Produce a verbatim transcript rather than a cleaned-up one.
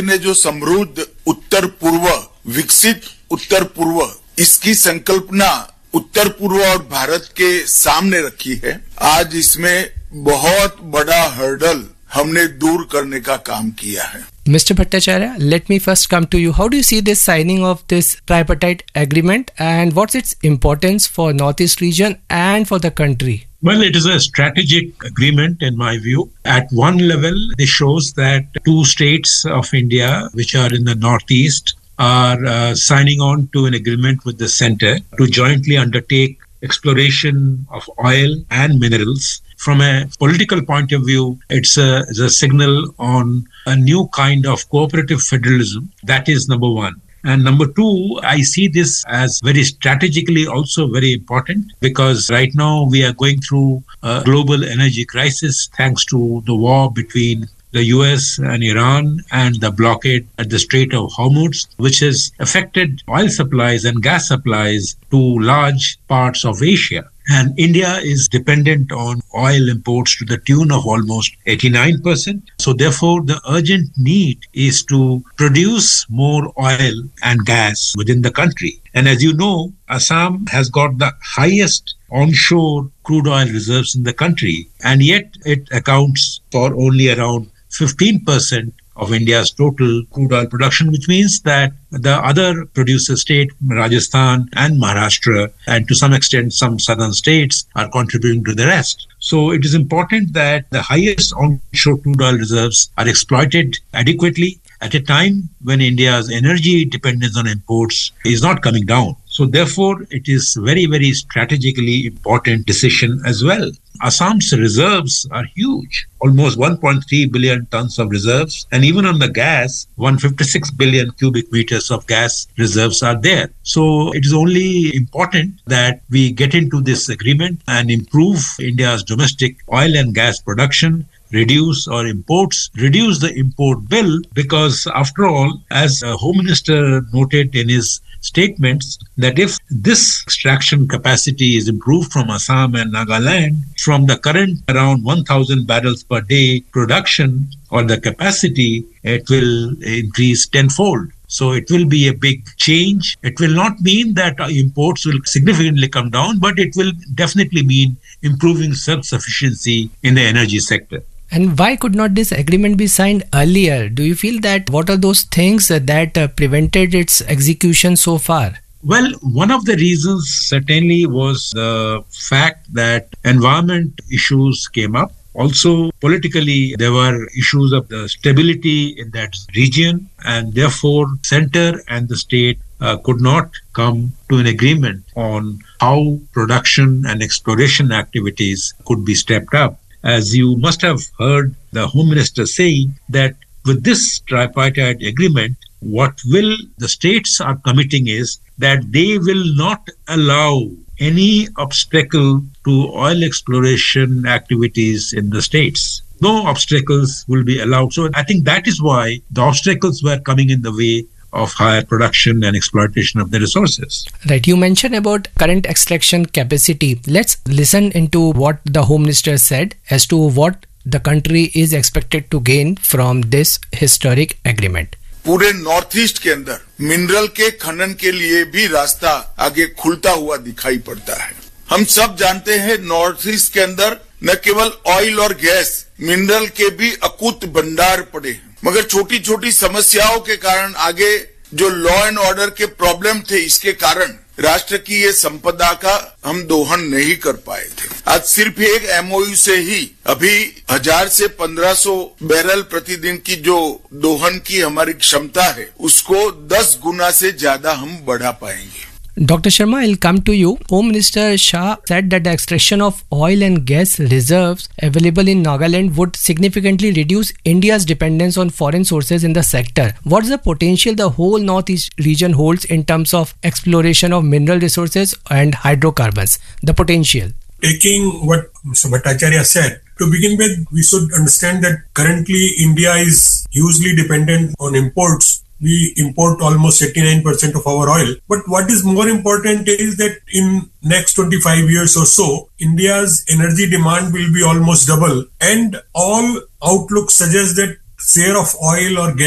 ने जो समृद्ध उत्तर पूर्व, विकसित उत्तर पूर्व, इसकी संकल्पना उत्तर पूर्व और भारत के सामने रखी है, आज इसमें बहुत बड़ा हर्डल हमने दूर करने का काम किया है. Mister Bhattacharya, let me first come to you. How do you see this signing of this tripartite agreement and what's its importance for Northeast region and for the country? Well, it is a strategic agreement in my view. At one level, it shows that two states of India, which are in the Northeast, are uh, signing on to an agreement with the center to jointly undertake exploration of oil and minerals. From a political point of view, it's a, it's a signal on a new kind of cooperative federalism. That is number one. And number two, I see this as very strategically also very important because right now we are going through a global energy crisis thanks to the war between the U S and Iran and the blockade at the Strait of Hormuz, which has affected oil supplies and gas supplies to large parts of Asia. And India is dependent on oil imports to the tune of almost eighty-nine percent. So therefore, the urgent need is to produce more oil and gas within the country. And as you know, Assam has got the highest onshore crude oil reserves in the country. And yet it accounts for only around fifteen percent of India's total crude oil production, which means that the other producer state, Rajasthan and Maharashtra, and to some extent some southern states are contributing to the rest. So it is important that the highest onshore crude oil reserves are exploited adequately at a time when India's energy dependence on imports is not coming down. So therefore, it is very, very strategically important decision as well. Assam's reserves are huge, almost one point three billion tons of reserves. And even on the gas, one hundred fifty-six billion cubic meters of gas reserves are there. So it is only important that we get into this agreement and improve India's domestic oil and gas production, reduce our imports, reduce the import bill, because after all, as the Home Minister noted in his statements, that if this extraction capacity is improved from Assam and Nagaland, from the current around one thousand barrels per day production or the capacity, it will increase tenfold. So it will be a big change. It will not mean that imports will significantly come down, but it will definitely mean improving self-sufficiency in the energy sector. And why could not this agreement be signed earlier? Do you feel that what are those things that uh, prevented its execution so far? Well, one of the reasons certainly was the fact that environment issues came up. Also, politically, there were issues of the stability in that region, and therefore, center and the state uh, could not come to an agreement on how production and exploration activities could be stepped up. As you must have heard the Home Minister saying that with this tripartite agreement, what will the states are committing is that they will not allow any obstacle to oil exploration activities in the states. No obstacles will be allowed. So I think that is why the obstacles were coming in the way of higher production and exploitation of the resources. Right. You mentioned about current extraction capacity. Let's listen into what the Home Minister said as to what the country is expected to gain from this historic agreement. पूरे north east के अंदर mineral के खनन के लिए भी रास्ता आगे खुलता हुआ दिखाई पड़ता है. हम सब जानते हैं नॉर्थ ईस्ट के अंदर न केवल ऑयल और गैस, मिनरल के भी अकूत भंडार पड़े हैं. मगर छोटी छोटी समस्याओं के कारण आगे जो लॉ एंड ऑर्डर के प्रॉब्लम थे, इसके कारण राष्ट्र की ये संपदा का हम दोहन नहीं कर पाए थे. आज सिर्फ एक एमओयू से ही अभी हजार से पंद्रह सौ बैरल प्रतिदिन की जो दोहन की हमारी क्षमता है, उसको दस गुना से ज्यादा हम बढ़ा पाएंगे. Doctor Sharma, I'll come to you. Home Minister Shah said that the extraction of oil and gas reserves available in Nagaland would significantly reduce India's dependence on foreign sources in the sector. What's the potential the whole Northeast region holds in terms of exploration of mineral resources and hydrocarbons? The potential. Taking what Mister Bhattacharya said, to begin with, we should understand that currently India is hugely dependent on imports. We import almost eighty-nine percent of our oil. But what is more important is that in next twenty-five years or so, India's energy demand will be almost double. And all outlooks suggest that share of oil or gas